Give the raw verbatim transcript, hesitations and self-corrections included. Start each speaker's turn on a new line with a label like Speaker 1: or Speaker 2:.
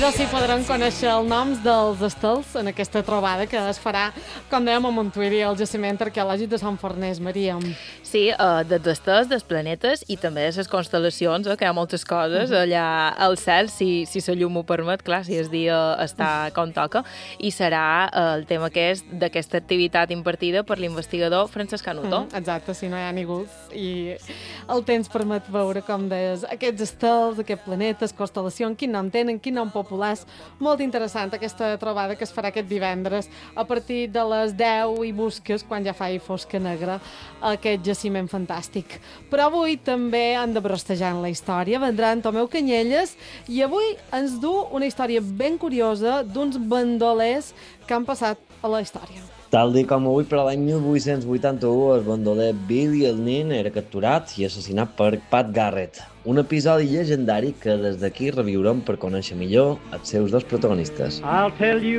Speaker 1: Ja s'hi podran conèixer els noms dels estels en aquesta trobada que es farà, com dèiem, a Montuïri, al jaciment arqueològic de Sant Farners, Maria.
Speaker 2: Sí, uh, dels estels, dels planetes i també de les constel·lacions, eh, que hi ha moltes coses uh -huh. allà al cel, si, si la llum ho permet, clar, si el dia està com toca, i serà uh, el tema que és d'aquesta activitat impartida per l'investigador Francesc Canutó.
Speaker 1: Mm, exacte, si no hi ha ningú. I el temps permet veure, com deies, aquests estels, aquests planetes, constel·lacions, quin nom tenen, quin nom populars. Molt interessant aquesta trobada que es farà aquest divendres a partir de les deu i busques, quan ja faci fosca negra, aquest jaciment fantàstic. Però avui també han de brostejar en la història. Vendrà en Tomeu Canyelles i avui ens du una història ben curiosa d'uns bandolers que han passat a la història.
Speaker 3: Tal dia com avui, però l'any mil vuit-cents vuitanta-u, el bandoler Billy el Nin era capturat i assassinat per Pat Garrett. Un episodi llegendari que des d'aquí reviurem per conèixer millor els seus dos protagonistes.
Speaker 4: I'll tell you